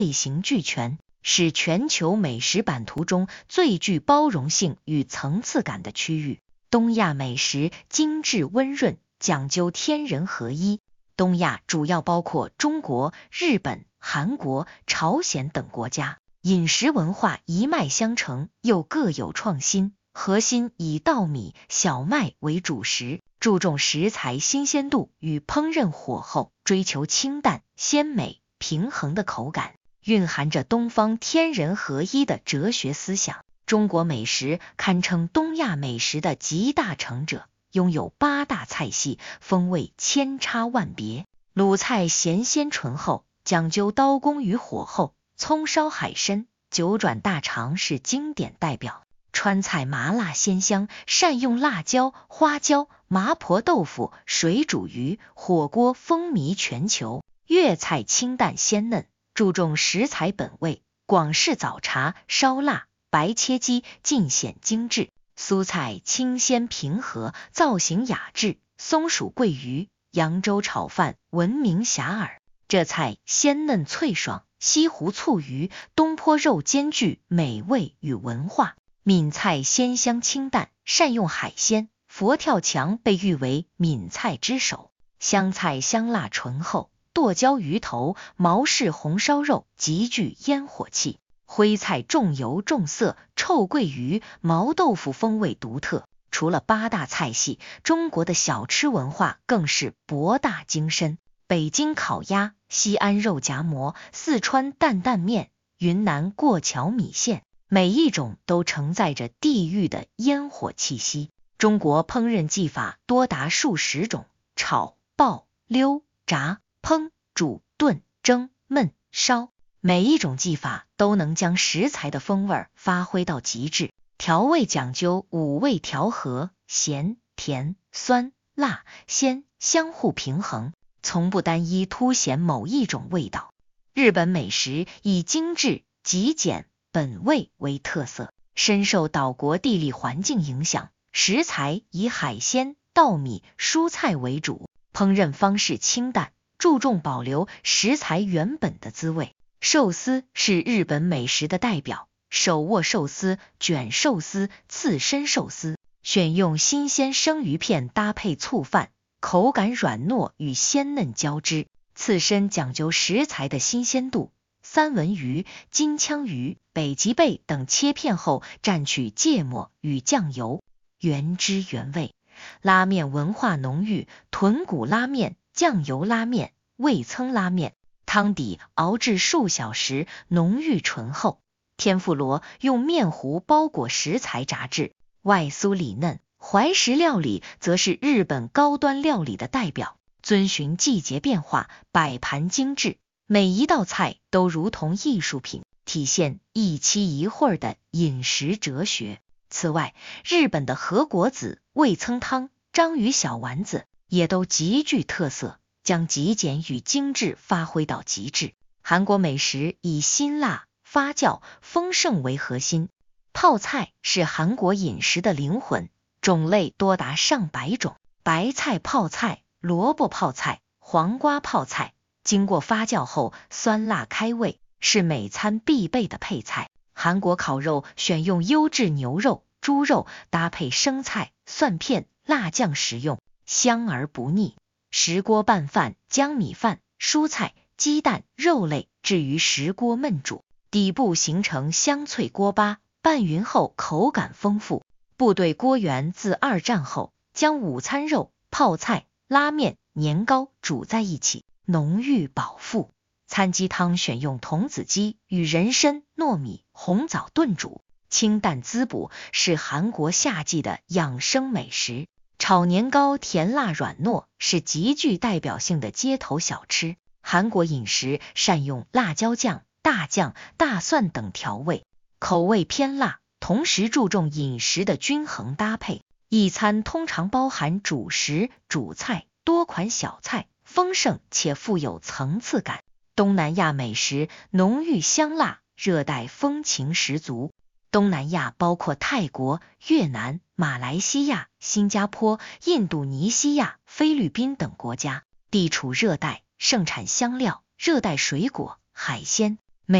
类型俱全，是全球美食版图中最具包容性与层次感的区域。东亚美食精致温润，讲究天人合一。东亚主要包括中国、日本、韩国、朝鲜等国家，饮食文化一脉相承，又各有创新。核心以稻米、小麦为主食，注重食材新鲜度与烹饪火候，追求清淡、鲜美、平衡的口感，蕴含着东方天人合一的哲学思想。中国美食堪称东亚美食的集大成者，拥有8大菜系，风味千差万别。鲁菜咸鲜醇厚，讲究刀工与火候；葱烧海参、九转大肠是经典代表。川菜麻辣鲜香，善用辣椒、花椒；麻婆豆腐、水煮鱼、火锅风靡全球。粤菜清淡鲜嫩，注重食材本味；广式早茶、烧腊、白切鸡尽显精致。苏菜清鲜平和，造型雅致；松鼠桂鱼、扬州炒饭闻名遐迩。浙菜鲜嫩脆爽，西湖醋鱼、东坡肉兼具美味与文化。闽菜鲜香清淡，善用海鲜；佛跳墙被誉为闽菜之首。湘菜香辣醇厚，剁椒鱼头、毛氏红烧肉极具烟火气。徽菜重油重色，臭鳜鱼、毛豆腐风味独特。除了8大菜系，中国的小吃文化更是博大精深。北京烤鸭、西安肉夹馍、四川担担面、云南过桥米线，每一种都承载着地域的烟火气息。中国烹饪技法多达数十种，炒、爆、溜、炸、烹、煮、炖、蒸、焖、烧，每一种技法都能将食材的风味发挥到极致。调味讲究5味调和，咸、甜、酸、辣、鲜相互平衡，从不单一凸显某一种味道。日本美食以精致、极简、本味为特色，深受岛国地理环境影响，食材以海鲜、稻米、蔬菜为主，烹饪方式清淡，注重保留食材原本的滋味。寿司是日本美食的代表，手握寿司、卷寿司、刺身寿司，选用新鲜生鱼片搭配醋饭，口感软糯与鲜嫩交织。刺身讲究食材的新鲜度，三文鱼、金枪鱼、北极贝等切片后蘸取芥末与酱油，原汁原味。拉面文化浓郁，豚骨拉面、酱油拉面、味噌拉面，汤底熬制数小时，浓郁醇厚。天妇罗用面糊包裹食材炸制，外酥里嫩。怀石料理则是日本高端料理的代表，遵循季节变化，摆盘精致，每一道菜都如同艺术品，体现一期一会的饮食哲学。此外，日本的和果子、味噌汤、章鱼小丸子也都极具特色，将极简与精致发挥到极致。韩国美食以辛辣、发酵、丰盛为核心，泡菜是韩国饮食的灵魂，种类多达上百种，白菜泡菜、萝卜泡菜、黄瓜泡菜，经过发酵后酸辣开胃，是每餐必备的配菜。韩国烤肉选用优质牛肉、猪肉，搭配生菜、蒜片、辣酱食用，香而不腻。石锅拌饭、江米饭、蔬菜、鸡蛋、肉类置于石锅焖煮，底部形成香脆锅巴，拌匀后口感丰富。部队锅源自2战后，将午餐肉、泡菜、拉面、年糕煮在一起，浓郁饱腹。餐鸡汤选用童子鸡与人参、糯米、红枣炖煮，清淡滋补，是韩国夏季的养生美食。炒年糕甜辣软糯，是极具代表性的街头小吃。韩国饮食善用辣椒酱、大酱、大蒜等调味，口味偏辣，同时注重饮食的均衡搭配。一餐通常包含主食、主菜、多款小菜，丰盛且富有层次感。东南亚美食浓郁香辣，热带风情十足。东南亚包括泰国、越南、马来西亚、新加坡、印度尼西亚、菲律宾等国家，地处热带，盛产香料、热带水果、海鲜、